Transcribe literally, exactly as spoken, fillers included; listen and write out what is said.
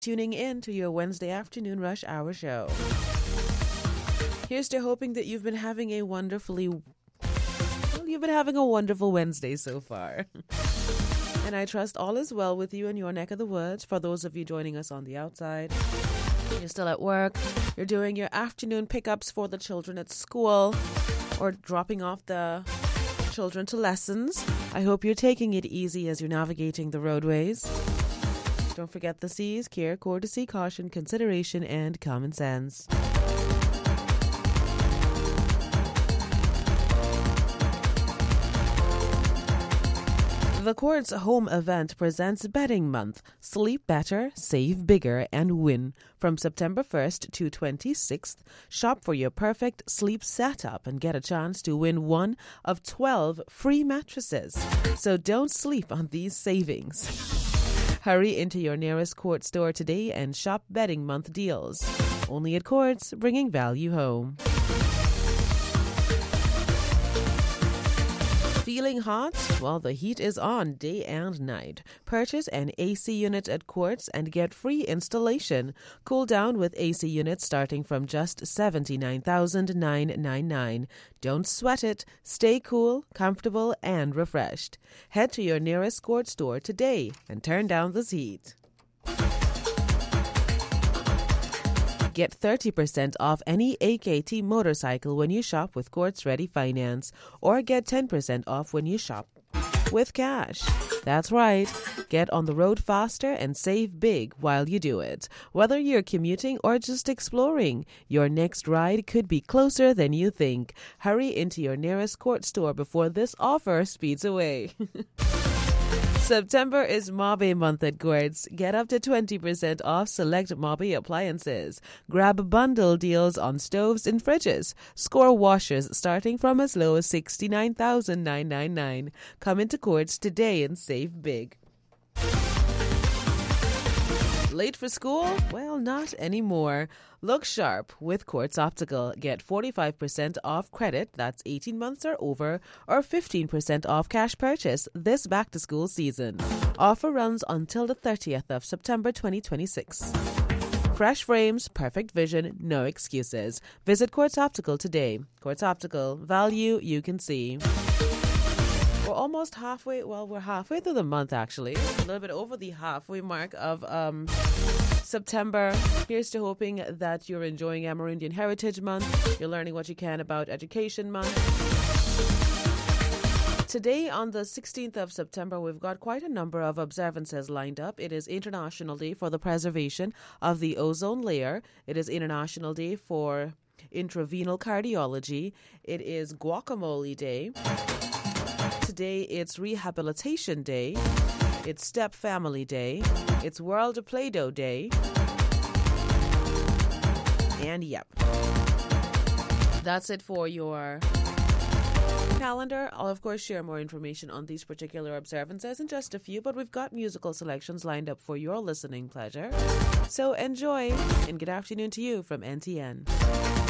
tuning in to your Wednesday afternoon rush hour show. Here's to hoping that you've been having a wonderfully, well, you've been having a wonderful Wednesday so far. And I trust all is well with you in your neck of the woods. For those of you joining us on the outside, you're still at work, you're doing your afternoon pickups for the children at school, or dropping off the children to lessons. I hope you're taking it easy as you're navigating the roadways. Don't forget the C's: care, courtesy, caution, consideration, and common sense. The Quartz Home Event presents Betting Month. Sleep better, save bigger, and win. From September first to twenty-sixth, shop for your perfect sleep setup and get a chance to win one of twelve free mattresses. So don't sleep on these savings. Hurry into your nearest Quartz store today and shop Betting Month deals. Only at Quartz, bringing value home. Feeling hot? Well, the heat is on day and night. Purchase an A C unit at Quartz and get free installation. Cool down with A C units starting from just seventy-nine thousand nine hundred ninety-nine dollars. Don't sweat it. Stay cool, comfortable, and refreshed. Head to your nearest Quartz store today and turn down this heat. Get thirty percent off any A K T motorcycle when you shop with Quartz Ready Finance, or get ten percent off when you shop with cash. That's right. Get on the road faster and save big while you do it. Whether you're commuting or just exploring, your next ride could be closer than you think. Hurry into your nearest Quartz store before this offer speeds away. September is Mabe month at Quartz. Get up to twenty percent off select Mabe appliances. Grab bundle deals on stoves and fridges. Score washers starting from as low as sixty-nine thousand nine hundred ninety-nine dollars. Come into Quartz today and save big. Late for school? Well, not anymore. Look sharp with Quartz Optical. Get forty-five percent off credit, that's eighteen months or over, or fifteen percent off cash purchase this back-to-school season. Offer runs until the thirtieth of September twenty twenty-six. Fresh frames, perfect vision, no excuses. Visit Quartz Optical today. Quartz Optical, value you can see. We're almost halfway, well, we're halfway through the month, actually. A little bit over the halfway mark of um, September. Here's to hoping that you're enjoying Amerindian Heritage Month. You're learning what you can about Education Month. Today, on the sixteenth of September, we've got quite a number of observances lined up. It is International Day for the Preservation of the Ozone Layer. It is International Day for Intravenal Cardiology. It is Guacamole Day. Today, it's Rehabilitation Day, it's Step Family Day, it's World Play-Doh Day, and yep, that's it for your calendar. I'll, of course, share more information on these particular observances in just a few, but we've got musical selections lined up for your listening pleasure. So enjoy, and good afternoon to you from N T N.